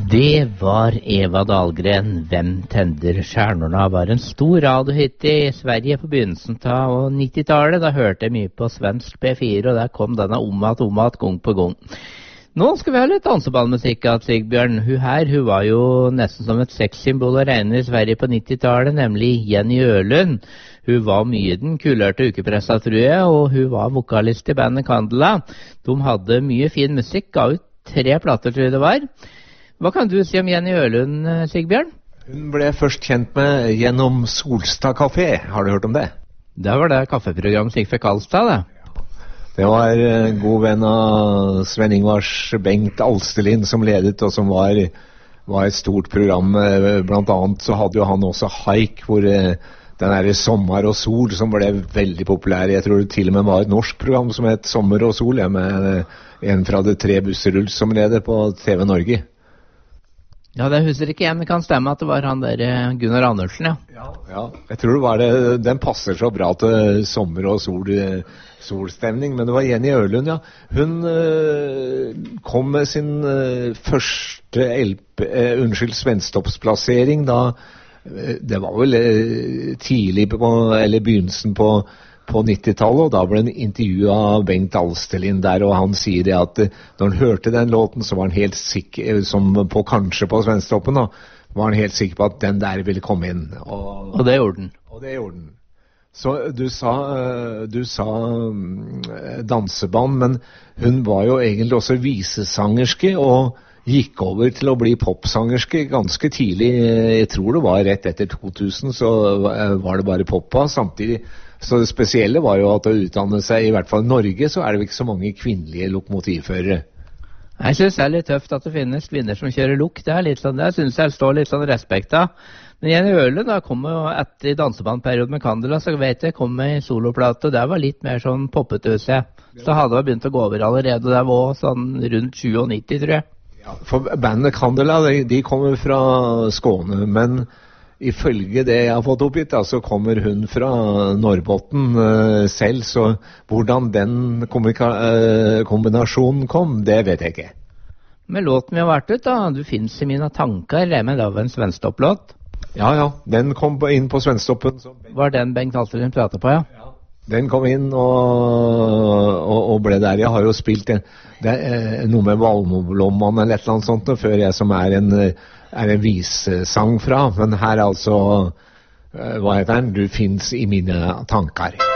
Det var Eva Dahlgren, Hvem tenner stjernerne, var en stor radiohit i Sverige på begynnelsen av 90-tallet. Da hørte jeg mye på svensk P4, og der kom denne om at, gang på gang. Nå skal vi ha litt danseballmusikk av Sigbjørn. Hun var jo nesten som et sexsymbol å regne i Sverige på 90-tallet, nemlig Jenny Ølund. Hun var mye den kulørte ukepressa, tror jeg, og hun var vokalist i bandet Candela. De hadde mye fin musikk, ga ut 3 plater, tror jeg det var. Hva kan du si om Jenny Ølund, Sigbjørn? Hun ble først kjent med gjennom Solstad Café. Har du hørt om det? Det var det kaffeprogrammet som gikk fra Karlstad, det. Det var en god venn av Sven Ingvars, Bengt Alstelin, som ledet, og som var et stort program. Blant annet så hadde jo han også Haik, hvor den der Sommer og Sol, som ble veldig populær. Jeg tror det til og med var et norsk program som het Sommer og Sol, med en fra det 3 busserull som leder på TV Norge. Ja, det husker ikke igjen. Det kan stemme at det var han der Gunnar Andersen, ja. Ja, jeg tror det var det. Den passer så bra til sommer og solstemning, men det var Jenny Ølund, ja. Hun kom med sin første svenstoppsplassering da. Det var vel tidlig eller begynnelsen på 90-tallet, og da ble han intervjuet av Bengt Alstelin der, og han sier det at når han hørte den låten, så var han helt sikker, kanskje på svensktoppen, var han helt sikker på at den der ville komme inn. Og det gjorde den. Og det gjorde den. Så du sa danseband, men hun var jo egentlig også visesangerske, og gikk over til å bli popsangerske ganske tidlig. Jeg tror det var rett etter 2000, så var det bare poppa. Samtidig, så det spesielle var jo at å utdanne seg, i hvert fall i Norge, så er det ikke så mange kvinnelige lokomotivførere. Jeg synes det er litt tøft at det finnes kvinner som kjører lok. Det er litt sånn, det synes jeg står litt sånn respekt av. Men Jenny Ølund da kom jo etter dansebandperioden med Candela, så vet jeg kom med i soloplate, og det var litt mer sånn poppete, husker jeg. Så hadde det begynt å gå over allerede, og det var sånn rundt 97, tror jeg. Ja, for bandet Candela, de kommer fra Skåne, men ifølge det jeg har fått oppgitt, så kommer hun fra Norrbotten selv, så hvordan den kombinasjonen kom, det vet jeg ikke. Men låten vi har vært ut da, Du finnes i mine tanker, det med da var en svenstopplåt. Ja, den kom inn på svenstoppen. Var den Bengt Alstelin pratet på, ja? Ja. Den kom inn og ble der. Jeg har jo spilt noe med Valmoblomman eller et eller annet sånt før jeg, som er en vissang fra. Men her hva heter den? Du finnes i mine tanker.